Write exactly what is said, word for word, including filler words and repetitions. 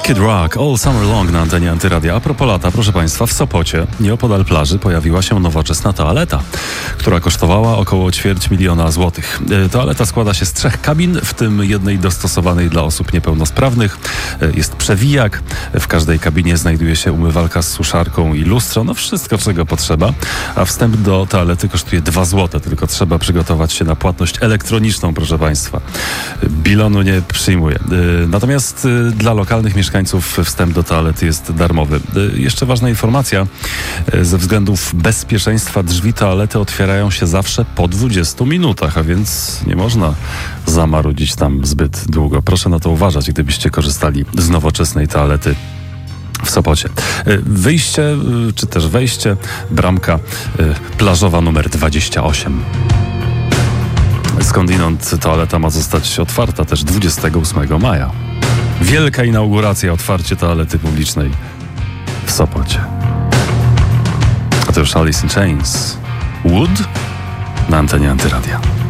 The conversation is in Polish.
Kid Rock, All Summer Long na antenie Antyradia. A propos lata, proszę Państwa, w Sopocie, nieopodal plaży, pojawiła się nowoczesna toaleta, która kosztowała około ćwierć miliona złotych. Toaleta składa się z trzech kabin, w tym jednej dostosowanej dla osób niepełnosprawnych. Jest przewijak, w każdej kabinie znajduje się umywalka z suszarką i lustro, no wszystko, czego potrzeba. A wstęp do toalety kosztuje dwa złote, tylko trzeba przygotować się na płatność elektroniczną, proszę Państwa. Bilonu nie przyjmuję. Natomiast dla lokalnych mieszkańców wstęp do toalety jest darmowy. Jeszcze ważna informacja. Ze względów bezpieczeństwa drzwi toalety otwierają się zawsze po dwudziestu minutach, a więc nie można zamarudzić tam zbyt długo. Proszę na to uważać, gdybyście korzystali z nowoczesnej toalety w Sopocie. Wyjście, czy też wejście, bramka plażowa numer dwadzieścia osiem. Skądinąd toaleta ma zostać otwarta też dwudziestego ósmego maja. Wielka inauguracja, otwarcie toalety publicznej w Sopocie. A to już Alice in Chains. Wood na antenie Antyradia.